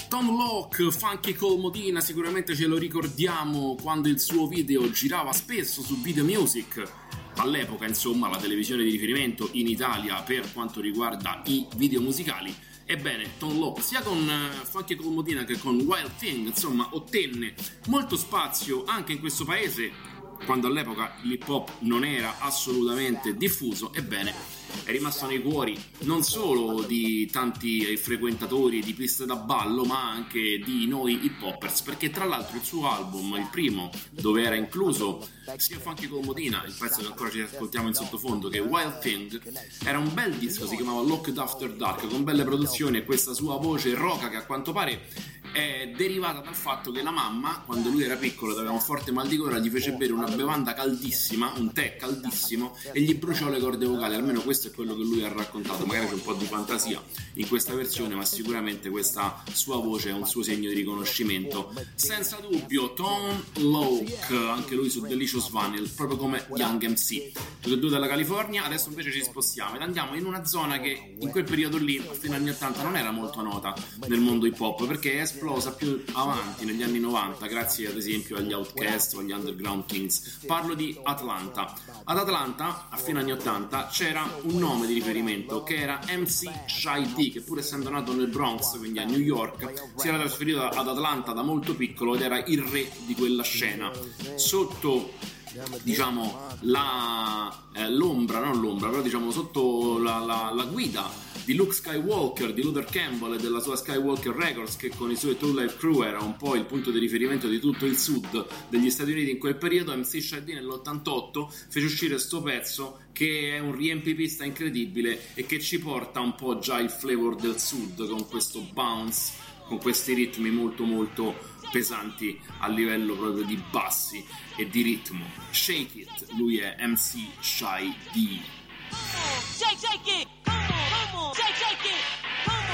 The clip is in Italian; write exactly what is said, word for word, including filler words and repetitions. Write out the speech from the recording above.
Tom Locke, Funky Cold Modena, sicuramente ce lo ricordiamo quando il suo video girava spesso su Video Music, all'epoca insomma la televisione di riferimento in Italia per quanto riguarda i video musicali. Ebbene, Tom Locke sia con uh, Funky Cold Modena che con Wild Thing insomma ottenne molto spazio anche in questo paese quando all'epoca l'hip hop non era assolutamente diffuso. Ebbene, è rimasto nei cuori non solo di tanti frequentatori di piste da ballo ma anche di noi hip hoppers, perché tra l'altro il suo album, il primo, dove era incluso sia Funky Cold Modena, il pezzo che ancora ci ascoltiamo in sottofondo, che Wild Thing, era un bel disco, si chiamava Locked After Dark, con belle produzioni e questa sua voce roca che a quanto pare è derivata dal fatto che la mamma, quando lui era piccolo ed aveva un forte mal di gola, gli fece bere una bevanda caldissima, un tè caldissimo, e gli bruciò le corde vocali. Almeno questo è quello che lui ha raccontato, magari c'è un po' di fantasia in questa versione, ma sicuramente questa sua voce è un suo segno di riconoscimento. Senza dubbio Tom Locke, anche lui su Delicious Vinyl, proprio come Young M C, tutti e due dalla California. Adesso invece ci spostiamo ed andiamo in una zona che in quel periodo lì, a fine anni ottanta, non era molto nota nel mondo hip hop, perché è esplosa più avanti negli anni novanta grazie ad esempio agli Outkast o agli Underground Kings. Parlo di Atlanta. Ad Atlanta a fine anni ottanta c'era un nome di riferimento che era M C Shy D, che pur essendo nato nel Bronx, quindi a New York, si era trasferito ad Atlanta da molto piccolo ed era il re di quella scena. Sotto diciamo la eh, l'ombra, non l'ombra, però diciamo sotto la, la, la guida di Luke Skywalker, di Luther Campbell e della sua Skywalker Records, che con i suoi Two Life Crew era un po' il punto di riferimento di tutto il sud degli Stati Uniti in quel periodo, M C Shy D nell'ottantotto fece uscire sto pezzo che è un riempipista incredibile e che ci porta un po' già il flavor del sud, con questo bounce, con questi ritmi molto molto pesanti a livello proprio di bassi e di ritmo. Shake It, lui è M C Shy D. Shake, shake it!